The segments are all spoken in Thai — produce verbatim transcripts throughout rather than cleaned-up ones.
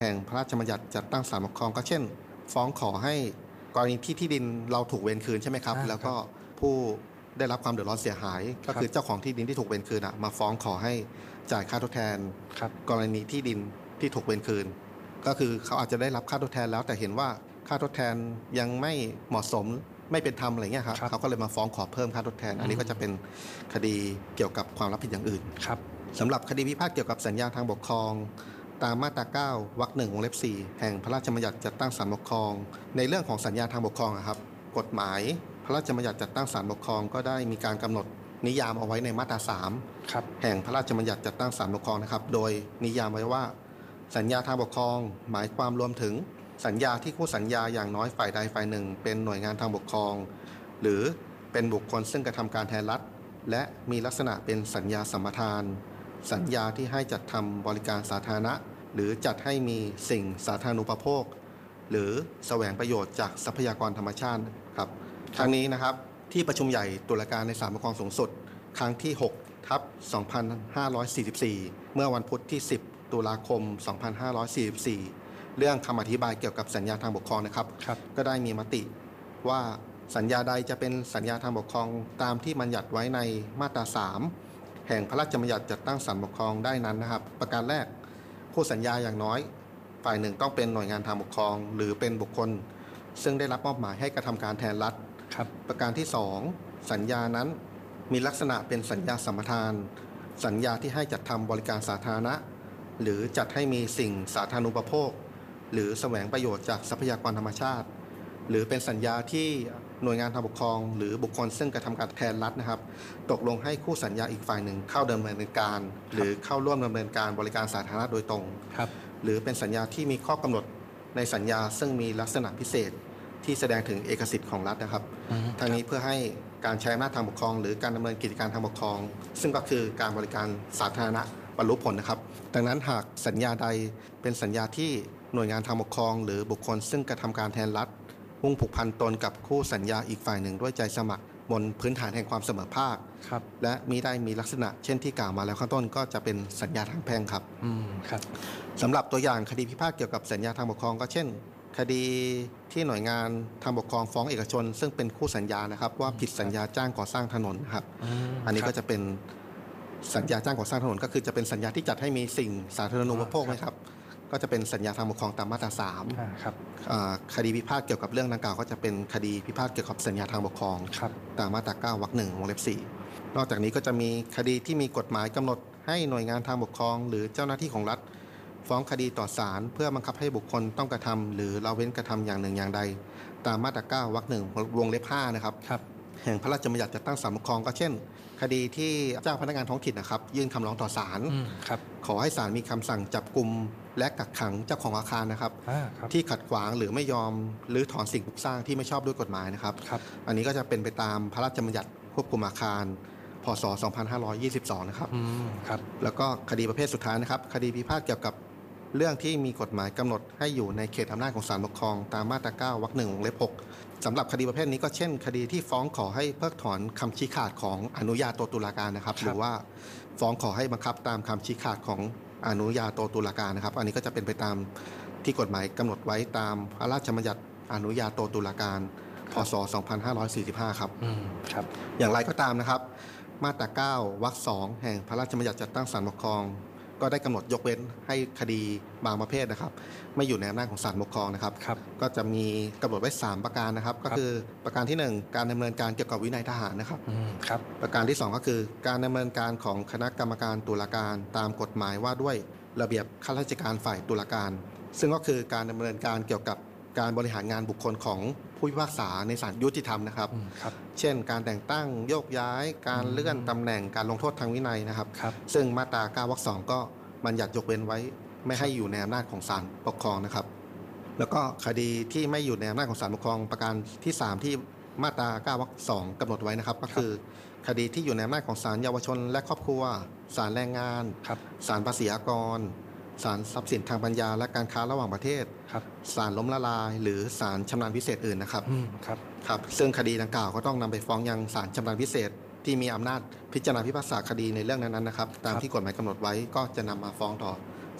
แห่งพระราชบัญญัติจัดตั้งศาลปกครองก็เช่นฟ้องขอให้กรณีที่ที่ดินเราถูกเวรคืนใช่ไหมครับแล้วก็ผู้ได้รับความเดือดร้อนเสียหายก็คือเจ้าของที่ดินที่ถูกเวรคืนมาฟ้องขอให้จ่ายค่าทดแทนกรณีที่ดินที่ถูกเวรคืนก็คือเขาอาจจะได้รับค่าทดแทนแล้วแต่เห็นว่าค่าทดแทนยังไม่เหมาะสมไม่เป็นธรรมอะไรเงี้ยครับเขาก็เลยมาฟ้องขอเพิ่มค่าทดแทนอันนี้ก็จะเป็นคดีเกี่ยวกับความรับผิดอย่างอื่นครับสำหรับคดีพิพาทเกี่ยวกับสัญญาทางปกครองตามมาตราเก้าวรรคหนึ่งวงเล็บสี่แห่งพระราชบัญญัติจัดตั้งศาลปกครองในเรื่องของสัญญาทางปกครองครับกฎหมายพระราชบัญญัติจัดตั้งศาลปกครองก็ได้มีการกำหนดนิยามเอาไว้ในมาตราสามแห่งพระราชบัญญัติจัดตั้งศาลปกครองนะครับโดยนิยามไว้ว่าสัญญาทางปกครองหมายความรวมถึงสัญญาที่คู่สัญญาอย่างน้อยฝ่ายใดฝ่ายหนึ่งเป็นหน่วยงานทางปกครองหรือเป็นบุคคลซึ่งกระทำการแทนรัฐและมีลักษณะเป็นสัญญาสัมปทานสัญญาที่ให้จัดทำบริการสาธารณะหรือจัดให้มีสิ่งสาธารณูปโภคหรือแสวงประโยชน์จากทรัพยากรธรรมชาติครับทั้งนี้นะครับที่ประชุมใหญ่ตุลาการในศาลปกครองสูงสุดครั้งที่หกทับสองพันห้าร้อยสี่สิบสี่เมื่อวันพุธที่สิบตุลาคมสองพันห้าร้อยสี่สิบสี่เรื่องคำอธิบายเกี่ยวกับสัญญาทางปกครองนะครับก็ได้มีมติว่าสัญญาใดจะเป็นสัญญาทางปกครองตามที่บัญญัติไว้ในมาตราสามแห่งพระราชบัญญัติจัดตั้งศาลปกครองได้นั้นนะครับประการแรกคู่สัญญาอย่างน้อยฝ่ายหนึ่งต้องเป็นหน่วยงานทางปกครองหรือเป็นบุคคลซึ่งได้รับมอบหมายให้กระทำการแทนรัฐประการที่สองสัญญานั้นมีลักษณะเป็นสัญญาสัมปทานสัญญาที่ให้จัดทำบริการสาธารณะหรือจัดให้มีสิ่งสาธารณูปโภคหรือแสวงประโยชน์จากทรัพยากรธรรมชาติหรือเป็นสัญญาที่หน่วยงานทางปกครองหรือบุคคลซึ่งกระทำการแทนรัฐนะครับตกลงให้คู่สัญญาอีกฝ่ายหนึ่งเข้าดำเนินการหรือเข้าร่วมดำเนินการบริการสาธารณะโดยตรงหรือเป็นสัญญาที่มีข้อกำหนดในสัญญาซึ่งมีลักษณะพิเศษที่แสดงถึงเอกสิทธิ์ของรัฐนะครับทางนี้เพื่อให้การใช้อำนาจทางปกครองหรือการดำเนินกิจการทางปกครองซึ่งก็คือการบริการสาธารณะบรรลุผลนะครับดังนั้นหากสัญญาใดเป็นสัญญาที่หน่วยงานทางปกครองหรือบุคคลซึ่งกระทำการแทนรัฐมุ่งผูกพันตนกับคู่สัญญาอีกฝ่ายหนึ่งด้วยใจสมัครบนพื้นฐานแห่งความเสมอภาคและมิได้มีลักษณะเช่นที่กล่าวมาแล้วข้างต้นก็จะเป็นสัญญาทางแพ่งครับอืมครับสำหรับตัวอย่างคดีพิพาทเกี่ยวกับสัญญาทางปกครองก็เช่นคดีที่หน่วยงานทางปกครองฟ้องเอกชนซึ่งเป็นคู่สัญญานะครับว่าผิดสัญญาจ้างก่อสร้างถนนครับอันนี้ก็จะเป็นสัญญาจ้างก่อสร้างถนนก็คือจะเป็นสัญญาที่จัดให้มีสิ่งสาธารณูปโภคไหมครับก็จะเป็นสัญญาทางปกครองตามมาตราสามคดีพิพาทเกี่ยวกับเรื่องดังกล่าวก็จะเป็นคดีพิพาทเกี่ยวกับสัญญาทางปกครองตามมาตราเก้าวรรคหนึ่งวงเล็บสี่นอกจากนี้ก็จะมีคดีที่มีกฎหมายกำหนดให้หน่วยงานทางปกครองหรือเจ้าหน้าที่ของรัฐฟ้องคดีต่อศาลเพื่อบังคับให้บุคคลต้องกระทำหรือละเว้นกระทำอย่างหนึ่งอย่างใดตามมาตราเก้าวรรคหนึ่งวงเล็บห้านะครับแห่งพระราชบัญญัติจัดตั้งศาลปกครองก็เช่นคดีที่เจ้าพนักงานท้องถิ่นนะครับยื่นคำร้องต่อศาลขอให้ศาลมีคำสั่งจับกุมและกักขังเจ้าของอาคารนะครับที่ขัดขวางหรือไม่ยอมหรือถอนสิ่งปลูกสร้างที่ไม่ชอบด้วยกฎหมายนะครับอันนี้ก็จะเป็นไปตามพระราชบัญญัติควบคุมอาคารพ.ศ. สองพันห้าร้อยยี่สิบสองนะครับแล้วก็คดีประเภทสุดท้ายนะครับคดีพิพาทเกี่ยวกับเรื่องที่มีกฎหมายกำหนดให้อยู่ในเขตอำนาจของศาลปกครองตามมาตราเก้าวรรคหนึ่งวงเล็บหกสำหรับคดีประเภทนี้ก็เช่นคดีที่ฟ้องขอให้เพิกถอนคำชี้ขาดของอนุญาโตตุลาการนะครับหรือว่าฟ้องขอให้บังคับตามคำชี้ขาดของอนุญาโตตุลาการนะครับอันนี้ก็จะเป็นไปตามที่กฎหมายกำหนดไว้ตามพระราชบัญญัติอนุญาโตตุลาการพ.ศ. สองพันห้าร้อยสี่สิบห้าครับครับอย่างไรก็ตามนะครับมาตราเก้าวรรคสองแห่งพระราชบัญญัติจัดตั้งศาลปกครองก็ได้กำหนดยกเว้นให้คดีบางประเภทนะครับไม่อยู่ในอำนาจของศาลปกครองนะครับก็จะมีกำหนดไว้สามประการนะครับก็คือประการที่หนึ่งการดำเนินการเกี่ยวกับวินัยทหารนะครับประการที่สองก็คือการดำเนินการของคณะกรรมการตุลาการตามกฎหมายว่าด้วยระเบียบข้าราชการฝ่ายตุลาการซึ่งก็คือการดำเนินการเกี่ยวกับการบริหารงานบุคคลของผู้พิพากษาในศาลยุติธรรมนะครับเช่นการแต่งตั้งโยกย้ายการเลื่อนตำแหน่งการลงโทษทางวินัยนะครับซึ่งมาตราเก้าวรรคสองก็บัญญัติยกเว้นไว้ไม่ให้อยู่ในอำนาจของศาลปกครองนะครับแล้วก็คดีที่ไม่อยู่ในอำนาจของศาลปกครองประการที่สามที่มาตราเก้าวรรคสองกำหนดไว้นะครับก็คือคดีที่อยู่ในอำนาจของศาลเยาวชนและครอบครัวศาลแรงงานศาลภาษีอากรศาลทรัพย์สินทางปัญญาและการค้าระหว่างประเทศศาลล้มละลายหรือศาลชำนาญพิเศษอื่นนะครับครับครับซึ่งคดีดังกล่าวก็ต้องนำไปฟ้องยังศาลชำนาญพิเศษที่มีอำนาจพิจารณาพิพากษาคดีในเรื่องนั้นๆนะครับตามที่กฎหมายกำหนดไว้ก็จะนำมาฟ้องต่อ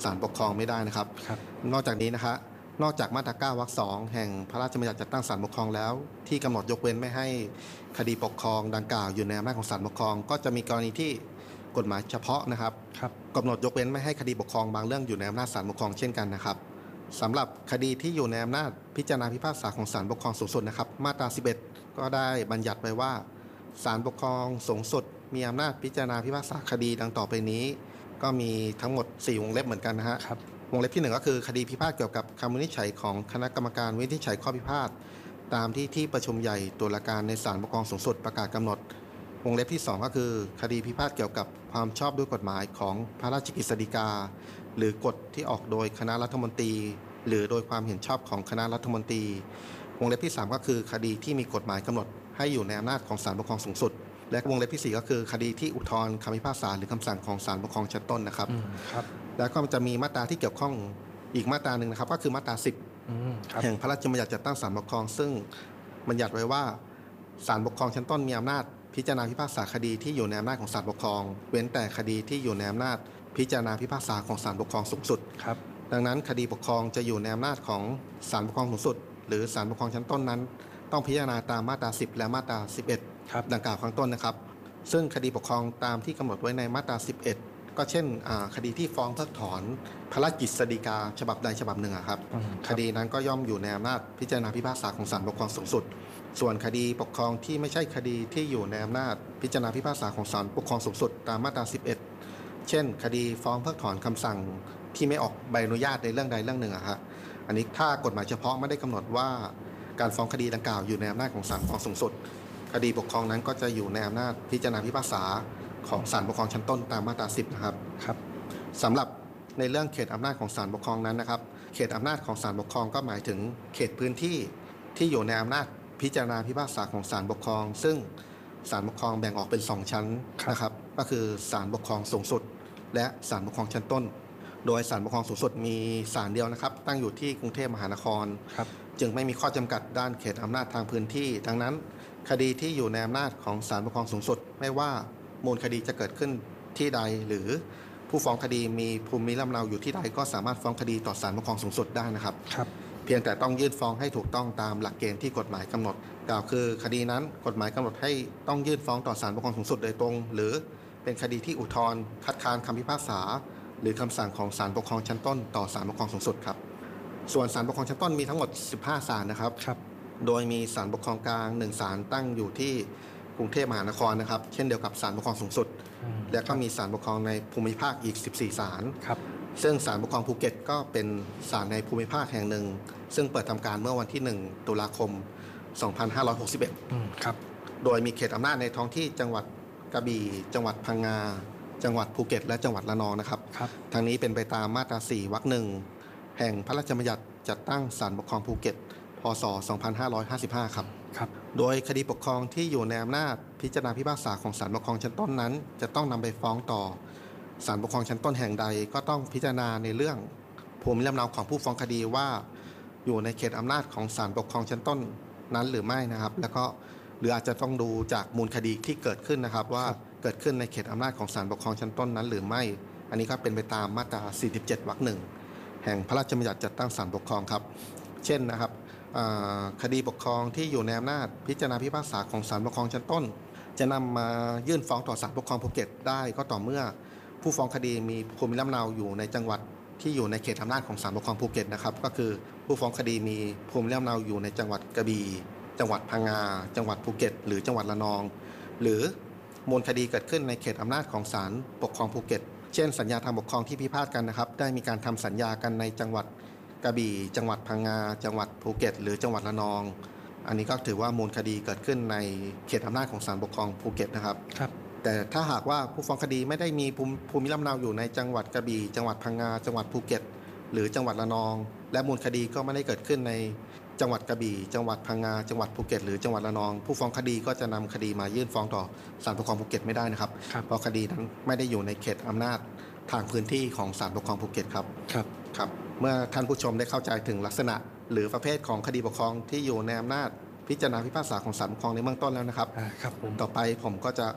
ศาลปกครองไม่ได้นะครับครับนอกจากนี้นะคะนอกจากมาตราเก้าวรรคสองแห่งพระราชบัญญัติจัดตั้งศาลปกครองแล้วที่กำหนดยกเว้นไม่ให้คดีปกครองดังกล่าวอยู่ในอำนาจของศาลปกครองก็จะมีกรณีที่กฎหมายเฉพาะนะครับกำหนดยกเว้นไม่ให้คดีปกครองบางเรื่องอยู่ในอำนาจศาลปกครองเช่นกันนะครับสำหรับคดีที่อยู่ในอำนาจพิจารณาพิพากษาของศาลปกครองสูงสุดนะครับมาตราสิบเอ็ดก็ได้บัญญัติไว้ว่าศาลปกครองสูงสุดมีอำนาจพิจารณาพิพากษาคดีดังต่อไปนี้ก็มีทั้งหมดสี่วงเล็บเหมือนกันนะฮะวงเล็บที่หนึ่งก็คือคดีพิพาทเกี่ยวกับคำวินิจฉัยของคณะกรรมการวินิจฉัยข้อพิพาทตามที่ที่ประชุมใหญ่ตุลาการในศาลปกครองสูงสุดประกาศกำหนดวงเล็บที่สองก็คือคดีพิพาทเกี่ยวกับความชอบด้วยกฎหมายของพระราชกฤษฎีกาหรือกฎที่ออกโดยคณะรัฐมนตรีหรือโดยความเห็นชอบของคณะรัฐมนตรีวงเล็บที่สามก็คือคดีที่มีกฎหมายกำหนดให้อยู่ในอำนาจของศาลปกครองสูงสุดและวงเล็บที่สี่ก็คือคดีที่อุทธรณ์คำพิพากษาหรือคำสั่งของศาลปกครองชั้นต้นนะครับแล้วก็จะมีมาตราที่เกี่ยวข้องอีกมาตราหนึ่งนะครับก็คือมาตราสิบแห่งพระราชบัญญัติจัดตั้งศาลปกครองซึ่งบัญญัติไว้ว่าศาลปกครองชั้นต้นมีอำนาจพิจารณาพิพากษาคดีที่อยู่ในอำนาจของศาลปกครองเว้นแต่คดีที่อยู่ในอำนาจพิจารณาพิพากษาของศาลปกครองสูงสุดครับดังนั้นคดีปกครองจะอยู่ในอำนาจของศาลปกครองสูงสุดหรือศาลปกครองชั้นต้นนั้นต้องพิจารณาตามมาตราสิบและมาตราสิบเอ็ดดังกล่าวข้างต้นนะครับซึ่งคดีปกครองตามที่กำหนดไว้ในมาตราสิบเอ็ดก็เช่นคดีที่ฟ้องเพิกถอนพระราชกฤษฎีกาฉบับใดฉบับหนึ่งครับคดีนั้นก็ย่อมอยู่ในอำนาจพิจารณาพิพากษาของศาลปกครองสูงสุดส่วนคดีปกครองที่ไม่ใช่คดีที่อยู่ในอำนาจพิจารณาพิพากษาของศาลปกครองสูงสุดตามมาตราสิบเอ็ดเช่นคดีฟ้องเพิกถอนคำสั่งที่ไม่ออกใบอนุญาตในเรื่องใดเรื่องหนึ่งครับอันนี้ถ้ากฎหมายเฉพาะไม่ได้กำหนดว่าการฟ้องคดีดังกล่าวอยู่ในอำนาจของศาลปกครองสูงสุดคดีปกครองนั้นก็จะอยู่ในอำนาจพิจารณาพิพากษาของศาลปกครองชั้นต้นตามมาตราสิบนะครับครับสำหรับในเรื่องเขตอำนาจของศาลปกครองนั้นนะครับเขตอำนาจของศาลปกครองก็หมายถึงเขตพื้นที่ที่อยู่ในอำนาจพิจารณาพิพากษาของศาลปกครองซึ่งศาลปกครองแบ่งออกเป็นสองชั้นนะครับก็คือศาลปกครองสูงสุดและศาลปกครองชั้นต้นโดยศาลปกครองสูงสุดมีศาลเดียวนะครับตั้งอยู่ที่กรุงเทพมหานครจึงไม่มีข้อจำกัดด้านเขตอำนาจทางพื้นที่ดังนั้นคดีที่อยู่ในอำนาจของศาลปกครองสูงสุดไม่ว่ามูลคดีจะเกิดขึ้นที่ใดหรือผู้ฟ้องคดีมีภูมิลำเนาอยู่ที่ใดก็สามารถฟ้องคดีต่อศาลปกครองสูงสุดได้นะครับครับเพียงแต่ต้องยื่นฟ้องให้ถูกต้องตามหลักเกณฑ์ที่กฎหมายกำหนดกล่าวคือคดีนั้นกฎหมายกำหนดให้ต้องยื่นฟ้องต่อศาลปกครองสูงสุดโดยตรงหรือเป็นคดีที่อุทธรณ์คัดค้านคำพิพากษาหรือคำสั่งของศาลปกครองชั้นต้นต่อศาลปกครองสูงสุดครับส่วนศาลปกครองชั้นต้นมีทั้งหมดสิบห้าศาลนะครับครับโดยมีศาลปกครองกลางหนึ่งศาลตั้งอยู่ที่กรุงเทพมหานครนะครับเช่นเดียวกับศาลปกครองสูงสุดและก็มีศาลปกครองในภูมิภาคอีกสิบสี่ศาลครับซึ่งศาลปกครองภูเก็ตก็เป็นศาลในภูมิภาคแห่งหนึ่งซึ่งเปิดทำการเมื่อวันที่หนึ่งตุลาคมสองพันห้าร้อยหกสิบเอ็ดครับโดยมีเขตอำนาจในท้องที่จังหวัดกระบี่จังหวัดพังงาจังหวัดภูเก็ตและจังหวัดระนองนะครับทางนี้เป็นไปตามมาตราสี่วรรคหนึ่งแห่งพระราชบัญญัติจัดตั้งศาลปกครองภูเก็ตพ.ศ. สองพันห้าร้อยห้าสิบห้าครับครับโดยคดีปกครองที่อยู่ในอำนาจพิจารณาพิพากษาของศาลปกครองชั้นต้นนั้นจะต้องนำไปฟ้องต่อศาลปกครองชั้นต้นแห่งใดก็ต้องพิจารณาในเรื่องภูมิลำเนาของผู้ฟ้องคดีว่าอยู่ในเขตอำนาจของศาลปกครองชั้นต้นนั้นหรือไม่นะครับแล้วก็หรืออาจจะต้องดูจากมูลคดีที่เกิดขึ้นนะครับว่าเกิดขึ้นในเขตอำนาจของศาลปกครองชั้นต้นนั้นหรือไม่อันนี้ก็เป็นไปตามมาตราสี่สิบเจ็ดวรรคหนึ่งแห่งพระราชบัญญัติจัดตั้งศาลปกครองครับเช่นนะครับคดีปกครองที่อยู่ในอำนาจพิจารณาพิพากษาของศาลปกครองชั้นต้นจะนำมายื่นฟ้องต่อศาลปกครองภูเก็ตได้ก็ต่อเมื่อผู้ฟ้องคดีมีภูมิลำเนาอยู่ในจังหวัดที่อยู่ในเขตอำนาจของศาลปกครองภูเก็ตนะครับก็คือผู้ฟ้องคดีมีภูมิลำเนาอยู่ในจังหวัดกระบี่จังหวัดพังงาจังหวัดภูเก็ตหรือจังหวัดระนองหรือมูลคดีเกิดขึ้นในเขตอำนาจของศาลปกครองภูเก็ตเช่นสัญญาทางปกครองที่พิพาทกันนะครับได้มีการทำสัญญากันในจังหวัดกระบี่จังหวัดพังงาจังหวัดภูเก็ตหรือจังหวัดระนองอันนี้ก็ถือว่ามูลคดีเกิดขึ้นในเขตอำนาจของศาลปกครองภูเก็ตนะครับครับแต่ถ้าหากว่าผู้ฟ้องคดีไม่ได้มีภูมิลำเนาอยู่ในจังหวัดกระบี่จังหวัดพังงาจังหวัดภูเก็ตหรือจังหวัดระนองและมูลคดีก็ไม่ได้เกิดขึ้นในจังหวัดกระบี่จังหวัดพังงาจังหวัดภูเก็ตหรือจังหวัดระนองผู้ฟ้องคดีก็จะนำคดีมายื่นฟ้องต่อศาลปกครองภูเก็ตไม่ได้นะครับเพราะคดีนั้นไม่ได้อยู่ในเขตอำนาจทางพื้นที่ของศาลปกครองภูเก็ตครับครับครับเมื่อท่านผู้ชมได้เข้าใจถึงลักษณะหรือประเภทของคดีปกครองที่อยู่ในอำนาจพิจารณาพิพากษาของศาลปกครองในเบื้องต้นแล้วนะครับครับผมต่อไปผมก็จะ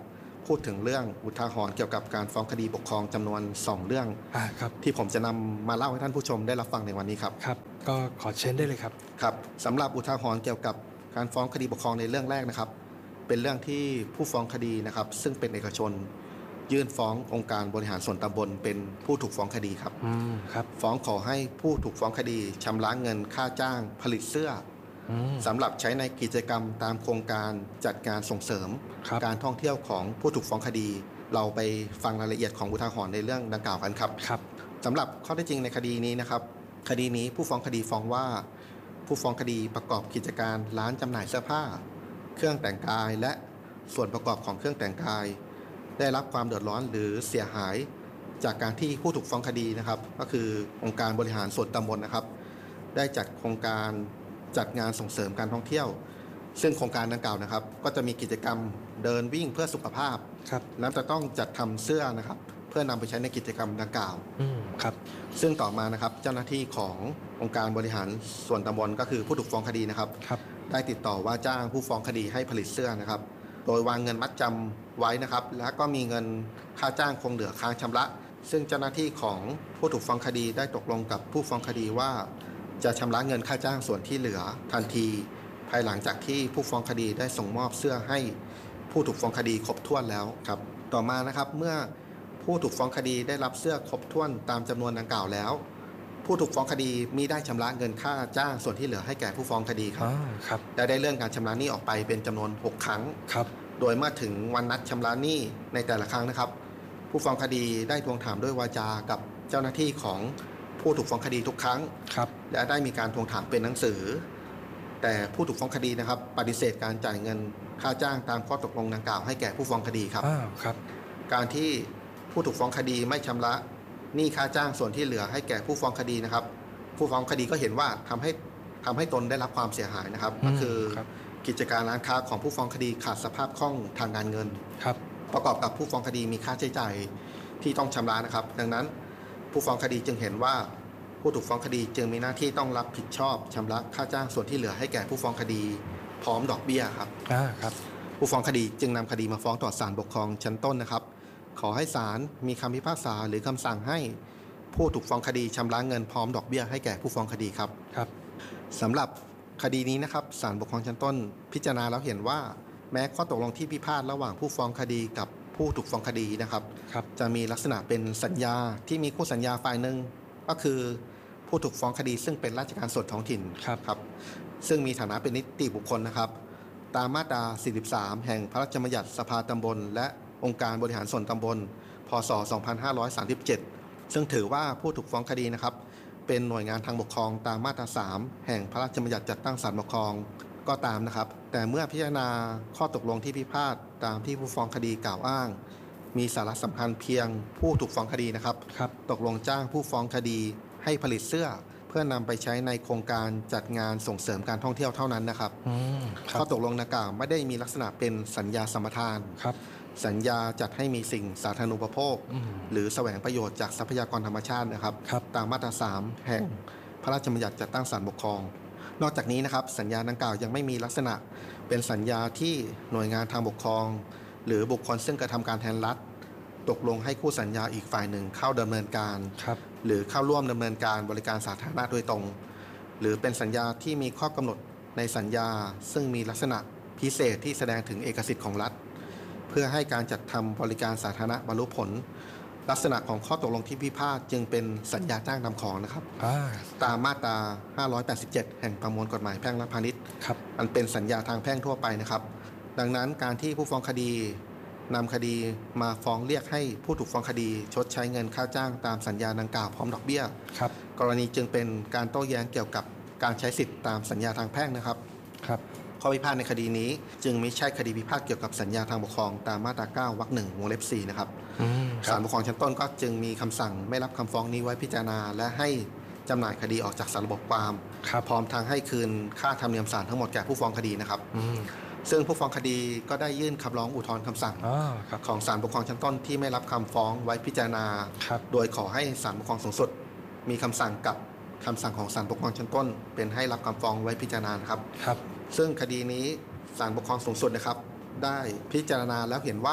พูดถึงเรื่องอุทาหรณ์เกี่ยวกับการฟ้องคดีปกครองจำนวนสองเรื่องอ่าครับที่ผมจะนำมาเล่าให้ท่านผู้ชมได้รับฟังในวันนี้ครับครับก็ขอเชิญได้เลยครับครับสำหรับอุทาหรณ์เกี่ยวกับการฟ้องคดีปกครองในเรื่องแรกนะครับเป็นเรื่องที่ผู้ฟ้องคดีนะครับซึ่งเป็นเอกชนยื่นฟ้ององค์การบริหารส่วนตำบลเป็นผู้ถูกฟ้องคดีครับอืมครับฟ้องขอให้ผู้ถูกฟ้องคดีชำระเงินค่าจ้างผลิตเสื้อสำหรับใช้ในกิจกรรมตามโครงการจัดการส่งเสริมการท่องเที่ยวของผู้ถูกฟ้องคดีเราไปฟังรายละเอียดของอุทาหรณ์ในเรื่องดังกล่าวกันครับครับสำหรับข้อเท็จจริงในคดีนี้นะครับคดีนี้ผู้ฟ้องคดีฟ้องว่าผู้ฟ้องคดีประกอบกิจการร้านจำหน่ายเสื้อผ้าเครื่องแต่งกายและส่วนประกอบของเครื่องแต่งกายได้รับความเดือดร้อนหรือเสียหายจากการที่ผู้ถูกฟ้องคดีนะครับก็คือองค์การบริหารส่วนตำบลนะครับได้จัดโครงการจัดงานส่งเสริมการท่องเที่ยวซึ่งโครงการดังกล่าวนะครับก็จะมีกิจกรรมเดินวิ่งเพื่อสุขภาพแล้วจะต้องจัดทำเสื้อนะครับเพื่อนำไปใช้ในกิจกรรมดังกล่าวครับซึ่งต่อมานะครับเจ้าหน้าที่ขององค์การบริหารส่วนตำบลก็คือผู้ถูกฟ้องคดีนะครับครับได้ติดต่อว่าจ้างผู้ฟ้องคดีให้ผลิตเสื้อนะครับโดยวางเงินมัดจำไว้นะครับและก็มีเงินค่าจ้างคงเหลือค้างชำระซึ่งเจ้าหน้าที่ของผู้ถูกฟ้องคดีได้ตกลงกับผู้ฟ้องคดีว่าจะชำระเงินค่าจ้างส่วนที่เหลือทันทีภายหลังจากที่ผู้ฟ้องคดีได้ส่งมอบเสื้อให้ผู้ถูกฟ้องคดีครบถ้วนแล้วครับต่อมานะครับเมื่อผู้ถูกฟ้องคดีได้รับเสื้อครบถ้วนตามจำนวนดังกล่าวแล้วผู้ถูกฟ้องคดีมิได้ชำระเงินค่าจ้างส่วนที่เหลือให้แก่ผู้ฟ้องคดีครับครับและได้เลื่อนการชำระหนี้ออกไปเป็นจำนวนหกครั้งครับโดยเมื่อถึงวันนัดชำระหนี้ในแต่ละครั้งนะครับผู้ฟ้องคดีได้ทวงถามด้วยวาจากับเจ้าหน้าที่ของผู้ถูกฟ้องคดีทุกครั้งครับและได้มีการทวงถามเป็นหนังสือแต่ผู้ถูกฟ้องคดีนะครับปฏิเสธการจ่ายเงินค่าจ้างตามข้อตกลงดังกล่าวให้แก่ผู้ฟ้องคดีครับครับการที่ผู้ถูกฟ้องคดีไม่ชำระหนี้ค่าจ้างส่วนที่เหลือให้แก่ผู้ฟ้องคดีนะครับผู้ฟ้องคดีก็เห็นว่าทำให้ทำให้ตนได้รับความเสียหายนะครับก็คือกิจการร้านค้าของผู้ฟ้องคดีขาดสภาพคล่องทางการเงินครับประกอบกับผู้ฟ้องคดีมีค่าใช้จ่ายที่ต้องชำระนะครับดังนั้นผู้ฟ้องคดีจึงเห็นว่าผู้ถูกฟ้องคดีจึงมีหน้าที่ต้องรับผิดชอบชำระค่าจ้างส่วนที่เหลือให้แก่ผู้ฟ้องคดีพร้อมดอกเบี้ยครับอ่าครับผู้ฟ้องคดีจึงนำคดีมาฟ้องต่อศาลปกครองชั้นต้นนะครับขอให้ศาลมีคำพิพากษาหรือคำสั่งให้ผู้ถูกฟ้องคดีชำระเงินพร้อมดอกเบี้ยให้แก่ผู้ฟ้องคดีครับครับสำหรับคดีนี้นะครับศาลปกครองชั้นต้นพิจารณาแล้วเห็นว่าแม้ข้อตกลงที่พิพาทระหว่างผู้ฟ้องคดีกับผู้ถูกฟ้องคดีนะครับจะมีลักษณะเป็นสัญญาที่มีคู่สัญญาฝ่ายหนึ่งก็คือผู้ถูกฟ้องคดีซึ่งเป็นราชการส่วนท้องถิ่นครับซึ่งมีฐานะเป็นนิติบุคคลนะครับตามมาตราสี่สิบสามแห่งพระราชบัญญัติสภาตำบลและองค์การบริหารส่วนตำบลพ.ศ. สองพันห้าร้อยสามสิบเจ็ดซึ่งถือว่าผู้ถูกฟ้องคดีนะครับเป็นหน่วยงานทางปกครองตามมาตราสามแห่งพระราชบัญญัติจัดตั้งศาลปกครองก็ตามนะครับแต่เมื่อพิจารณาข้อตกลงที่พิพาทตามที่ผู้ฟ้องคดีกล่าวอ้างมีสาระสำคัญเพียงผู้ถูกฟ้องคดีนะครับตกลงจ้างผู้ฟ้องคดีให้ผลิตเสื้อเพื่อนำไปใช้ในโครงการจัดงานส่งเสริมการท่องเที่ยวเท่านั้นนะครับข้อตกลงดังกล่าวไม่ได้มีลักษณะเป็นสัญญาสัมปทานสัญญาจัดให้มีสิ่งสาธารณูปโภคหรือแสวงประโยชน์จากทรัพยากรธรรมชาตินะครับตามมาตราสามแห่งพระราชบัญญัติจัดตั้งศาลปกครองนอกจากนี้นะครับสัญญาดังกล่าวยังไม่มีลักษณะเป็นสัญญาที่หน่วยงานทางปกครองหรือบุคคลซึ่งกระทำการแทนรัฐตกลงให้คู่สัญญาอีกฝ่ายหนึ่งเข้าดำเนินการหรือเข้าร่วมดำเนินการบริการสาธารณะโดยตรงหรือเป็นสัญญาที่มีข้อกำหนดในสัญญาซึ่งมีลักษณะพิเศษที่แสดงถึงเอกสิทธิ์ของรัฐเพื่อให้การจัดทำบริการสาธารณะบรรลุผลลักษณะของข้อตกลงที่พิพาทจึงเป็นสัญญาจ้างนำของนะครับตามมาตราห้าร้อยแปดสิบเจ็ดแห่งประมวลกฎหมายแพ่งและพาณิชย์อันเป็นสัญญาทางแพ่งทั่วไปนะครับดังนั้นการที่ผู้ฟ้องคดีนำคดีมาฟ้องเรียกให้ผู้ถูกฟ้องคดีชดใช้เงินค่าจ้างตามสัญญาดังกล่าวพร้อมดอกเบี้ยกรณีจึงเป็นการโต้แย้งเกี่ยวกับการใช้สิทธิตามสัญญาทางแพ่งนะครับครับข้อพิพาทในคดีนี้จึงไม่ใช่คดีพิพาทเกี่ยวกับสัญญาทางปกครองตามมาตราเก้าวรรคหนึ่งวงเล็บสี่นะครับศาลปกครองชั้นต้นก็จึงมีคำสั่งไม่รับคำฟ้องนี้ไว้พิจารณาและให้จำหน่ายคดีออกจากสารระบบความพร้อมทางให้คืนค่าธรรมเนียมศาลทั้งหมดแก่ผู้ฟ้องคดีนะครับซึ่งผู้ฟ้องคดีก็ได้ยื่นคำร้องอุทธรณ์คำสั่งของศาลปกครองชั้นต้นที่ไม่รับคำฟ้องไว้พิจารณาโดยขอให้ศาลปกครองสูงสุดมีคำสั่งกับคำสั่งของศาลปกครองชั้นต้นเป็นให้รับคำฟ้องไว้พิจารณาครับซึ่งคดีนี้ศาลปกครองสูงสุดนะครับได้พิจารณาแล้วเห็นว่า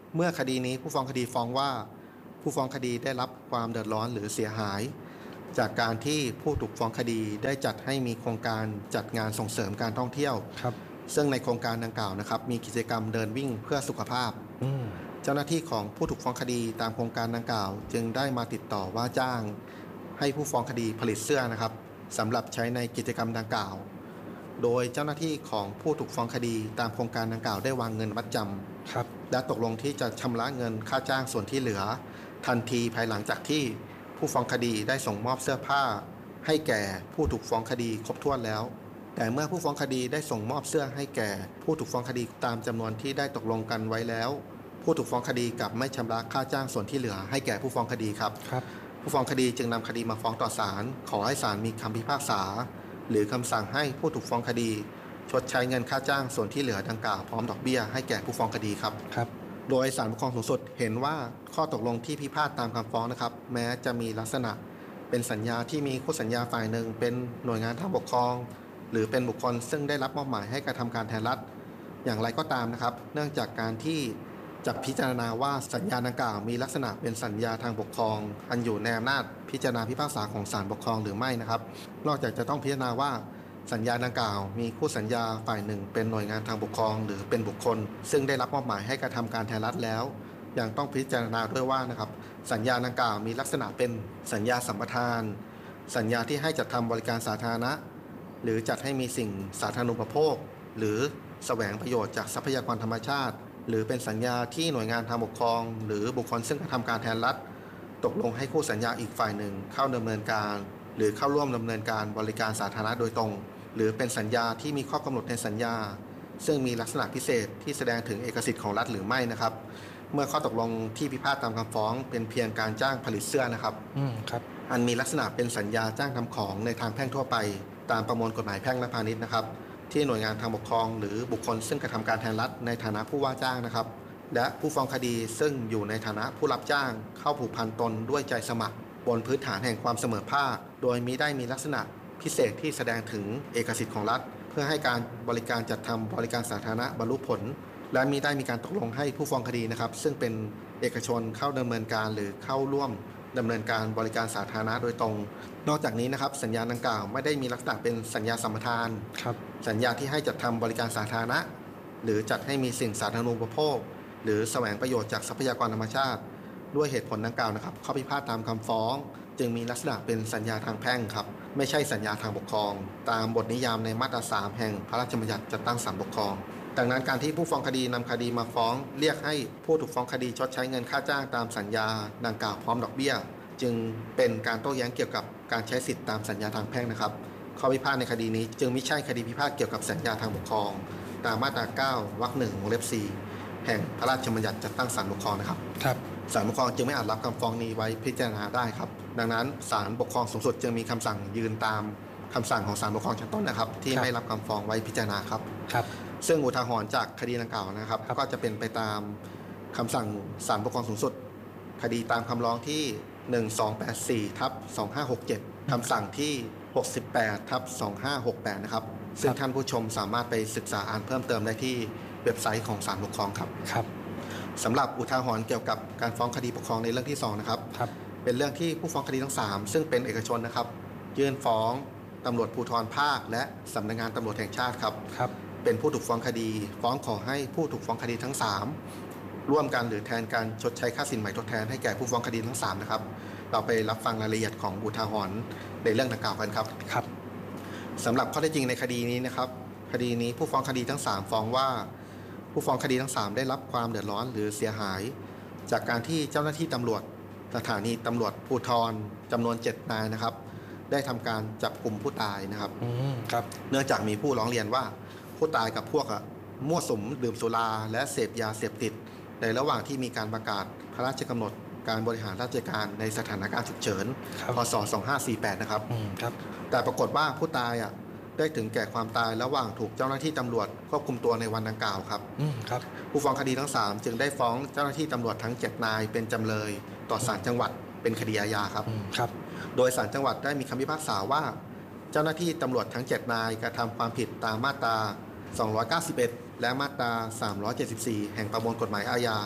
เมื่อคดีนี้ผู้ฟ้องคดีฟ้องว่าผู้ฟ้องคดีได้รับความเดือดร้อนหรือเสียหาย จากการที่ผู้ถูกฟ้องคดีได้จัดให้มีโครงการจัดงานส่งเสริมการท่องเที่ยวครับซึ่งในโครงการดังกล่าวนะครับมีกิจกรรมเดินวิ่งเพื่อสุขภาพอืมเจ้าหน้าที่ของผู้ถูกฟ้องคดีตามโครงการดังกล่าว จึงได้มาติดต่อว่าจ้าง ให้ผู้ฟ้องคดีผลิตเสื้อนะครับสำหรับใช้ในกิจกรรมดังกล่าว โดยเจ้าหน้าที่ของผู้ถูกฟ้องคดีตามโครงการดังกล่าวได้วางเงินมัดจำครับและตกลงที่จะชำระเงินค่าจ้างส่วนที่เหลือ ทันทีภายหลังจากที่ผู้ฟ้องคดีได้ส่งมอบเสื้อผ้า ให้แก่ผู้ถูกฟ้องคดีครบถ้วนแล้ว แต่เมื่อผู้ฟ้องคดีได้ส่งมอบเสื้อให้แก่ผู้ถูกฟ้องคดีตามจำนวนที่ได้ตกลงกันไว้แล้ว ผู้ถูกฟ้องคดีกลับไม่ชำระค่าจ้างส่วนที่เหลือให้แก่ผู้ฟ้องคดีครับครับผู้ฟ้องคดีจึงนำคดีมาฟ้องต่อศาลขอให้ศาลมีคำพิพากษา หรือคำสั่งให้ผู้ถูกฟ้องคดี ชดใช้เงินค่าจ้างส่วนที่เหลือดังกล่าวพร้อมดอกเบี้ยให้แก่ผู้ฟ้องคดีครับครับโดยศาลปกครองสูงสุดเห็นว่าข้อตกลงที่พิพาทตามคำฟ้องนะครับ แม้จะมีลักษณะเป็นสัญญาที่มีคู่สัญญาฝ่ายหนึ่งเป็นหน่วยงานทางปกครอง หรือเป็นบุคคลซึ่งได้รับมอบหมายให้กระทำการแทนรัฐอย่างไรก็ตามนะครับ เนื่องจากการที่จะพิจารณาว่าสัญญาดังกล่าวมีลักษณะเป็นสัญญาทางปกครอง อันอยู่ในอำนาจพิจารณาพิพากษาของศาลปกครองหรือไม่นะครับ นอกจากจะต้องพิจารณาว่าสัญญาดังกล่าวมีคู่สัญญาฝ่ายหนึ่งเป็นหน่วยงานทางปกครอง หรือเป็นบุคคล ซึ่งได้รับมอบหมายให้กระทำการแทนรัฐแล้ว ยังต้องพิจารณาด้วยว่านะครับสัญญาดังกล่าวมีลักษณะเป็นสัญญาสัมปทาน สัญญาที่ให้จัดทำบริการสาธารณะ หรือจัดให้มีสิ่งสาธารณูปโภค หรือแสวงประโยชน์จากทรัพยากรธรรมชาติ หรือเป็นสัญญาที่หน่วยงานทางปกครอง หรือบุคคลซึ่งกระทำการแทนรัฐ ตกลงให้คู่สัญญาอีกฝ่ายหนึ่งเข้าดำเนินการ หรือเข้าร่วมดำเนินการบริการสาธารณะโดยตรง หรือเป็นสัญญาที่มีข้อกำหนดในสัญญา ซึ่งมีลักษณะพิเศษที่แสดงถึงเอกสิทธิ์ของรัฐหรือไม่นะครับ เมื่อข้อตกลงที่พิพาทตามคำฟ้องเป็นเพียงการจ้างผลิตเสื้อนะครับอืม ครับอันมีลักษณะเป็นสัญญาจ้างทำของในทางแพ่งทั่วไป ตามประมวลกฎหมายแพ่งและพาณิชย์นะครับ ที่หน่วยงานทางปกครอง หรือบุคคลซึ่งกระทำการแทนรัฐในฐานะผู้ว่าจ้างนะครับ และผู้ฟ้องคดีซึ่งอยู่ในฐานะผู้รับจ้างเข้าผูกพันตนด้วยใจสมัคร บนพื้นฐานแห่งความเสมอภาค โดยมิได้มีลักษณะพิเศษที่แสดงถึงเอกสิทธิ์ของรัฐ เพื่อให้การบริการจัดทำบริการสาธารณะบรรลุผล และมิได้มีการตกลงให้ผู้ฟ้องคดีนะครับ ซึ่งเป็นเอกชนเข้าดำเนินการหรือเข้าร่วมดำเนินการบริการสาธารณะโดยตรง นอกจากนี้นะครับสัญญาดังกล่าวไม่ได้มีลักษณะเป็นสัญญาสัมปทานครับสัญญาที่ให้จัดทำบริการสาธารณะ หรือจัดให้มีสิ่งสาธารณูปโภค หรือแสวงประโยชน์จากทรัพยากรธรรมชาติ ด้วยเหตุผลดังกล่าวนะครับข้อพิพาทตามคำฟ้อง จึงมีลักษณะเป็นสัญญาทางแพ่งครับไม่ใช่สัญญาทางปกครอง ตามบทนิยามในมาตราสามแห่งพระราชบัญญัติจัดตั้งศาลปกครอง ดังนั้นการที่ผู้ฟ้องคดีนำคดีมาฟ้อง เรียกให้ผู้ถูกฟ้องคดีชดใช้เงินค่าจ้างตามสัญญาดังกล่าวพร้อมดอกเบี้ย จึงเป็นการโต้แย้งเกี่ยวกับการใช้สิทธิตามสัญญาทางแพ่งนะครับข้อพิพาทในคดีนี้จึงไม่ใช่คดีพิพาทเกี่ยวกับสัญญาทางปกครอง ตามมาตราเก้าวรรคหนึ่งวงเล็บสี่แห่งพระราชบัญญัติจัดตั้งศาลปกครองนะครับครับศาลปกครองจึงไม่อาจรับคำฟ้องนี้ไว้พิจารณาได้ครับ ดังนั้นศาลปกครองสูงสุดจึงมีคำสั่งยืนตามคำสั่งของศาลปกครองชั้นต้นนะครับ ที่ครับไม่รับคำฟ้องไว้พิจารณาครับครับซึ่งอุทาหรณ์จากคดีดังกล่าวนะครับครับก็จะเป็นไปตามคำสั่งศาลปกครองสูงสุด คดีตามคำร้องที่ หนึ่งสองแปดสี่ทับสองห้าหกเจ็ด คำสั่งที่ หกสิบแปดทับสองห้าหกแปด นะครับ ซึ่งท่านผู้ชมสามารถไปศึกษาอ่านเพิ่มเติมได้ที่เว็บไซต์ของศาลปกครองครับครับสำหรับอุทาหรณ์เกี่ยวกับการฟ้องคดีปกครองในเรื่องที่สองนะครับครับเป็นเรื่องที่ผู้ฟ้องคดีทั้งสามซึ่งเป็นเอกชนนะครับ ยื่นฟ้องตำรวจภูธรภาค และสำนักงานตำรวจแห่งชาติครับครับเป็นผู้ถูกฟ้องคดี ฟ้องขอให้ผู้ถูกฟ้องคดีทั้งสามร่วมกันหรือแทนการชดใช้ค่าสินไหมทดแทนให้แก่ผู้ฟ้องคดีทั้งสามนะครับ เราไปรับฟังรายละเอียดของอุทาหรณ์ในเรื่องดังกล่าวกันครับครับสำหรับข้อเท็จจริงในคดีนี้นะครับ คดีนี้ผู้ฟ้องคดีทั้งสามฟ้องว่า ผู้ฟ้องคดีทั้งสามได้รับความเดือดร้อนหรือเสียหาย จากการที่เจ้าหน้าที่ตำรวจสถานีตำรวจภูธรจำนวนเจ็ดนายนะครับ ได้ทำการจับกลุ่มผู้ตายนะครับอืม ครับเนื่องจากมีผู้ร้องเรียนว่าผู้ตายกับพวกอะมั่วสุมดื่มสุราและเสพยาเสพติด ในระหว่างที่มีการประกาศพระราชกำหนดการบริหารราชการในสถานการณ์ฉุกเฉินครับพ.ศ. สองห้าสี่แปดนะครับอืม ครับแต่ปรากฏว่าผู้ตายอ่ะได้ถึงแก่ความตายระหว่างถูกเจ้าหน้าที่ตำรวจควบคุมตัวในวันดังกล่าวครับอืม ครับผู้ฟ้องคดีทั้งสามจึงได้ฟ้องเจ้าหน้าที่ตำรวจทั้งเจ็ดนายเป็นจำเลยต่อศาลจังหวัดเป็นคดีอาญาครับอืม ครับโดยศาลจังหวัดได้มีคำพิพากษาว่า เจ้าหน้าที่ตำรวจทั้งเจ็ดนายกระทำความผิดตามมาตราสองร้อยเก้าสิบเอ็ดและมาตราสามร้อยเจ็ดสิบสี่แห่งประมวลกฎหมายอาญาร